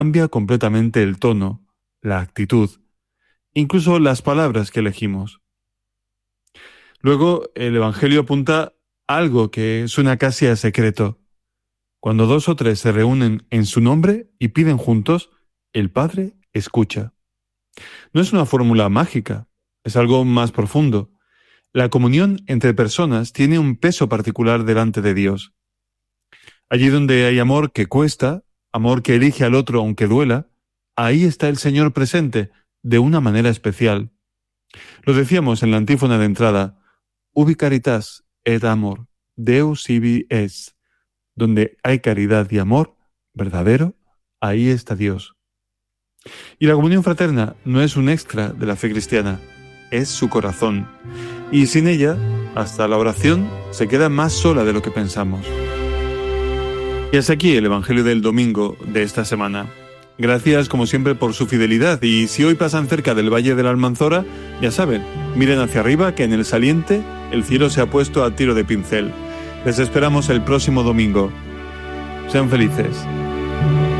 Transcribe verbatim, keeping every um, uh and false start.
cambia completamente el tono, la actitud, incluso las palabras que elegimos. Luego, el Evangelio apunta a algo que suena casi a secreto. Cuando dos o tres se reúnen en su nombre y piden juntos, el Padre escucha. No es una fórmula mágica, es algo más profundo. La comunión entre personas tiene un peso particular delante de Dios. Allí donde hay amor que cuesta, amor que elige al otro aunque duela, ahí está el Señor presente, de una manera especial. Lo decíamos en la antífona de entrada, ubi caritas et amor, Deus ibi es. Donde hay caridad y amor verdadero, ahí está Dios. Y la comunión fraterna no es un extra de la fe cristiana, es su corazón. Y sin ella, hasta la oración se queda más sola de lo que pensamos. Y hasta aquí el Evangelio del domingo de esta semana. Gracias como siempre por su fidelidad, y si hoy pasan cerca del Valle de la Almanzora, ya saben, miren hacia arriba que en el saliente el cielo se ha puesto a tiro de pincel. Les esperamos el próximo domingo. Sean felices.